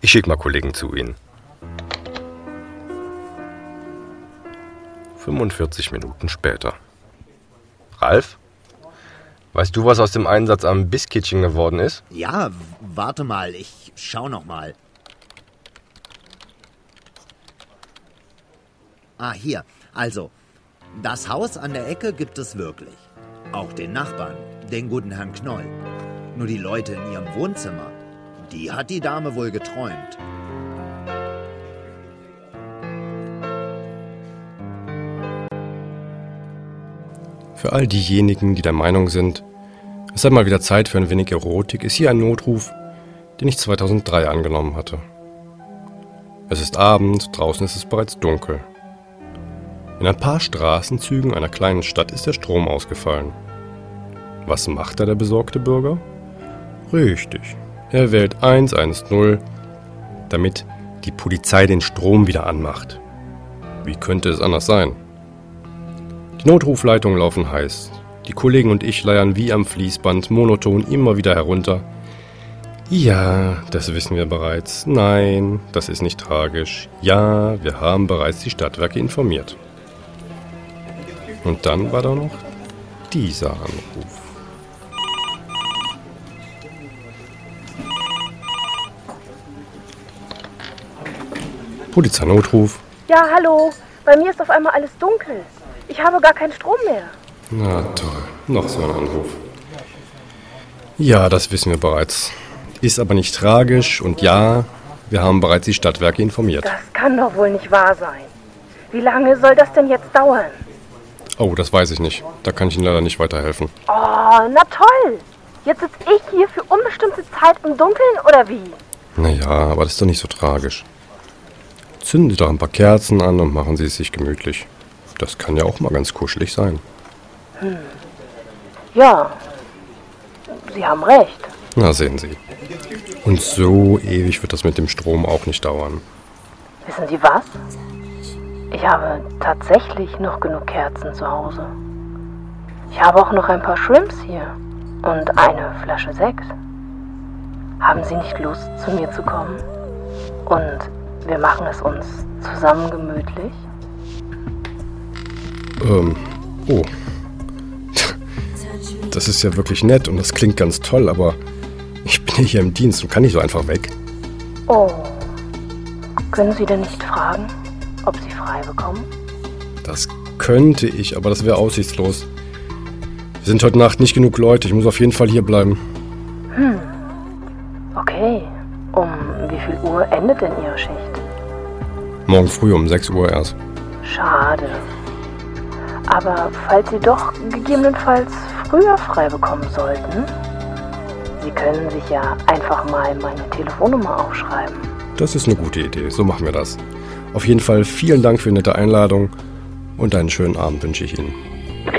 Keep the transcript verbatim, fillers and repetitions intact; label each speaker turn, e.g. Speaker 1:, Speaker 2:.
Speaker 1: Ich schicke mal Kollegen zu Ihnen. fünfundvierzig Minuten später. Ralf? Weißt du, was aus dem Einsatz am Biskitchen geworden ist?
Speaker 2: Ja, warte mal, ich schau noch mal. Ah, hier. Also, das Haus an der Ecke gibt es wirklich. Auch den Nachbarn, den guten Herrn Knoll. Nur die Leute in ihrem Wohnzimmer, die hat die Dame wohl geträumt.
Speaker 1: Für all diejenigen, die der Meinung sind, es sei mal wieder Zeit für ein wenig Erotik, ist hier ein Notruf, den ich zweitausenddrei angenommen hatte. Es ist Abend, draußen ist es bereits dunkel. In ein paar Straßenzügen einer kleinen Stadt ist der Strom ausgefallen. Was macht da der besorgte Bürger? Richtig, er wählt eins eins null, damit die Polizei den Strom wieder anmacht. Wie könnte es anders sein? Die Notrufleitungen laufen heiß. Die Kollegen und ich leiern wie am Fließband monoton immer wieder herunter. Ja, das wissen wir bereits. Nein, das ist nicht tragisch. Ja, wir haben bereits die Stadtwerke informiert. Und dann war da noch dieser Anruf. Polizeinotruf.
Speaker 3: Ja, hallo. Bei mir ist auf einmal alles dunkel. Ich habe gar keinen Strom mehr.
Speaker 1: Na toll, noch so ein Anruf. Ja, das wissen wir bereits. Ist aber nicht tragisch und ja, wir haben bereits die Stadtwerke informiert.
Speaker 3: Das kann doch wohl nicht wahr sein. Wie lange soll das denn jetzt dauern?
Speaker 1: Oh, das weiß ich nicht. Da kann ich Ihnen leider nicht weiterhelfen.
Speaker 3: Oh, na toll. Jetzt sitze ich hier für unbestimmte Zeit im Dunkeln oder wie?
Speaker 1: Naja, aber das ist doch nicht so tragisch. Zünden Sie doch ein paar Kerzen an und machen Sie es sich gemütlich. Das kann ja auch mal ganz kuschelig sein.
Speaker 3: Hm. Ja, Sie haben recht.
Speaker 1: Na, sehen Sie. Und so ewig wird das mit dem Strom auch nicht dauern.
Speaker 3: Wissen Sie was? Ich habe tatsächlich noch genug Kerzen zu Hause. Ich habe auch noch ein paar Shrimps hier und eine Flasche Sekt. Haben Sie nicht Lust, zu mir zu kommen? Und wir machen es uns zusammen gemütlich?
Speaker 1: Ähm, oh. Das ist ja wirklich nett und das klingt ganz toll, aber ich bin hier im Dienst und kann nicht so einfach weg.
Speaker 3: Oh. Können Sie denn nicht fragen, ob Sie frei bekommen?
Speaker 1: Das könnte ich, aber das wäre aussichtslos. Wir sind heute Nacht nicht genug Leute. Ich muss auf jeden Fall hier bleiben.
Speaker 3: Hm. Okay. Um wie viel Uhr endet denn Ihre Schicht?
Speaker 1: Morgen früh um sechs Uhr erst.
Speaker 3: Schade. Aber falls Sie doch gegebenenfalls früher frei bekommen sollten, Sie können sich ja einfach mal meine Telefonnummer aufschreiben.
Speaker 1: Das ist eine gute Idee. So machen wir das. Auf jeden Fall vielen Dank für die nette Einladung und einen schönen Abend wünsche ich Ihnen.